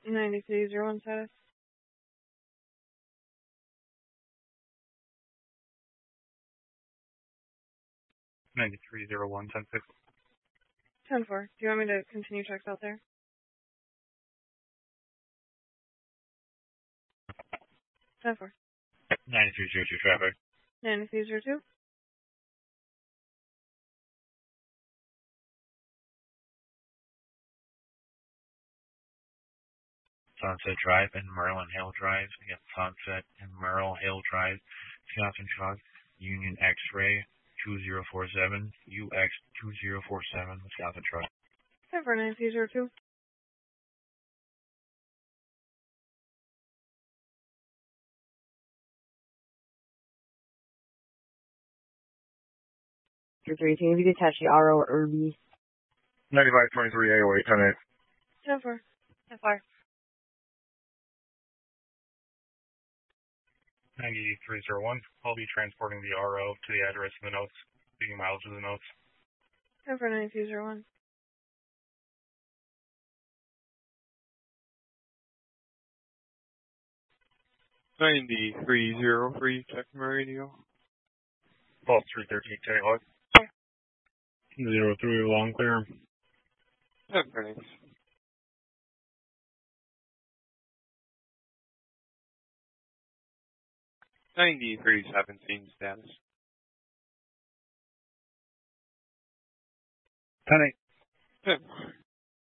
9301 status. 9301, 10-6. 10-4. Do you want me to continue checks out there? 10-4. 9302 traffic. 9302. Sunset Drive and Merlin Hill Drive. Again, Sunset and Merle Hill Drive. Wisconsin Truck, Union X-Ray 2047, UX 2047, Wisconsin Truck. 10-4, 9302. Can you detach the RO or RV? 9523 AOA 10-8. 10-4. 10-4. 9301. I'll be transporting the RO to the address in the notes, speaking mileage of the notes. 10-4, 9301. 9303, check my radio. Pulse 313, Taylor. 03, long clear. 10 minutes. 9317 status. 10-8. 10.